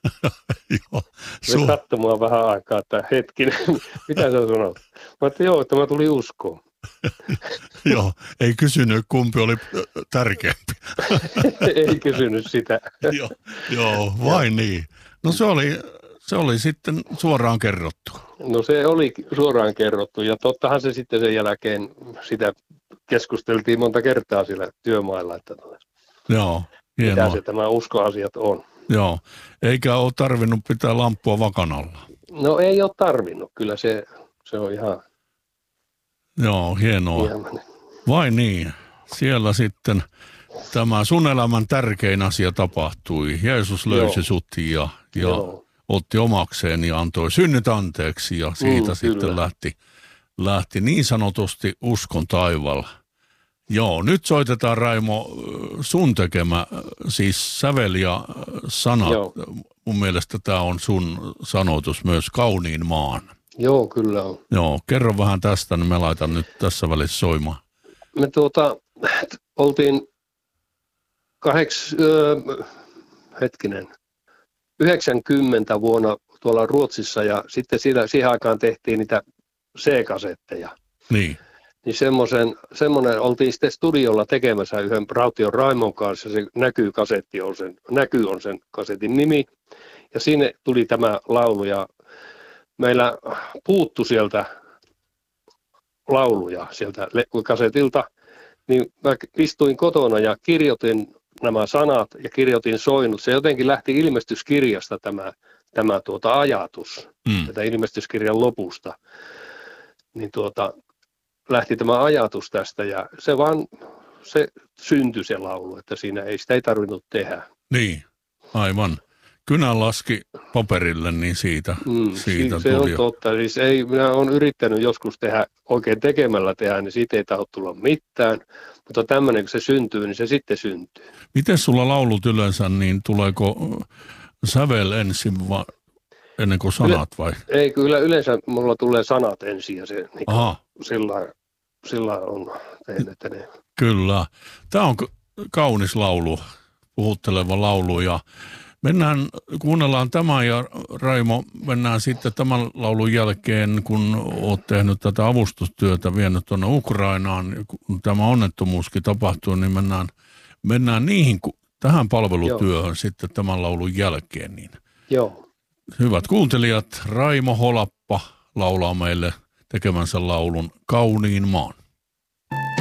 Joo. Se katsoi mua vähän aikaa, että hetkinen, mitä sä sanot? Mä että joo, että mä tulin uskoon. Joo, ei kysynyt kumpi oli tärkeämpi. Ei kysynyt sitä. Joo, vain niin. No se oli sitten suoraan kerrottu. No se oli suoraan kerrottu ja tottahan se sitten sen jälkeen sitä keskusteltiin monta kertaa siellä työmailla, että Joo, hienoa. mitä se tämä uskoasiat on. Joo, eikä ole tarvinnut pitää lamppua vakanalla. No ei ole tarvinnut, kyllä se on ihan... Joo, hienoa. Vai niin, siellä sitten tämä sun elämän tärkein asia tapahtui. Jeesus löysi sut ja otti omakseen ja antoi synnit anteeksi ja siitä sitten lähti niin sanotusti uskon taivaalla. Joo, nyt soitetaan Raimo sun tekemä, siis sävel ja sanat. Joo. Mun mielestä tämä on sun sanoitus myös Kauniin maan. Joo, kyllä on. Joo, kerro vähän tästä, niin mä laitan nyt tässä välissä soimaan. Me oltiin 90 vuonna tuolla Ruotsissa ja sitten siihen aikaan tehtiin niitä C-kasetteja. Niin. Niin semmoinen oltiin sitten studiolla tekemässä yhden Raution Raimon kanssa, se Näky on sen kasetin nimi. Ja sinne tuli tämä laulu ja meillä puuttu sieltä lauluja sieltä kasetilta. Niin mä istuin kotona ja kirjoitin nämä sanat ja kirjoitin soinut. Se jotenkin lähti ilmestyskirjasta tämä ajatus, tätä ilmestyskirjan lopusta. Niin lähti tämä ajatus tästä ja se syntyi se laulu, että sitä ei tarvinnut tehdä. Niin, aivan. Kynä laski paperille, niin siitä se tuli. On totta. Siis minä olen yrittänyt joskus oikein tekemällä tehdä, niin siitä ei tahdo tulla mitään. Mutta tämmöinen, kun se syntyy, niin se sitten syntyy. Miten sulla laulut yleensä, niin tuleeko sävel ensin ennen kuin sanat vai? Ei, kyllä yleensä mulla tulee sanat ensin ja se sillä on tehnyt ne. Kyllä. Tämä on kaunis laulu, puhutteleva laulu ja kuunnellaan tämä ja Raimo, mennään sitten tämän laulun jälkeen, kun olet tehnyt tätä avustustyötä, vienyt tuonne Ukrainaan, kun tämä onnettomuuskin tapahtuu, niin mennään tähän palvelutyöhön sitten tämän laulun jälkeen. Niin. Joo. Hyvät kuuntelijat, Raimo Holappa laulaa meille tekemänsä laulun Kauniin maan.